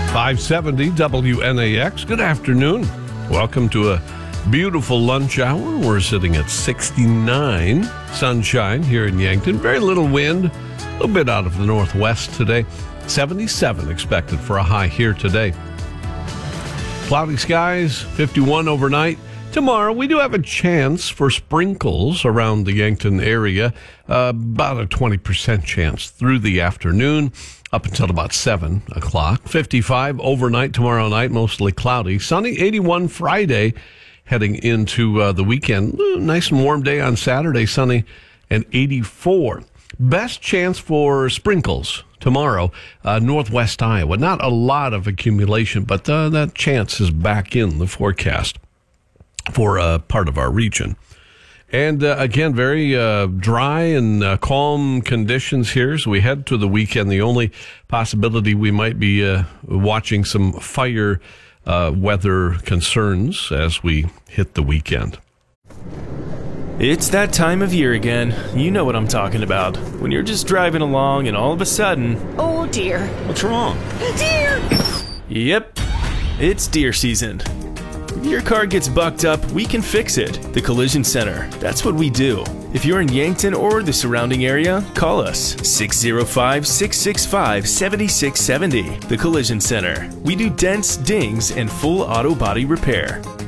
570 WNAX. Good afternoon. Welcome to a beautiful lunch hour. We're sitting at 69. Sunshine here in Yankton. Very little wind. A little bit out of the northwest today. 77 expected for a high here today. Cloudy skies, 51 overnight. Tomorrow, we do have a chance for sprinkles around the Yankton area. About a 20% chance through the afternoon, up until about 7 o'clock. 55 overnight tomorrow night, mostly cloudy. Sunny, 81 Friday, heading into the weekend. Nice and warm day on Saturday, sunny, and 84. Best chance for sprinkles tomorrow, northwest Iowa. Not a lot of accumulation, but that chance is back in the forecast for part of our region. And again, very dry and calm conditions here as we head to the weekend. The only possibility we might be watching some fire weather concerns as we hit the weekend. It's that time of year again. You know what I'm talking about. When you're just driving along and all of a sudden... Oh dear. What's wrong? Deer! Yep, it's deer season. If your car gets bucked up, we can fix it. The Collision Center. That's what we do. If you're in Yankton or the surrounding area, call us. 605-665-7670. The Collision Center. We do dents, dings, and full auto body repair.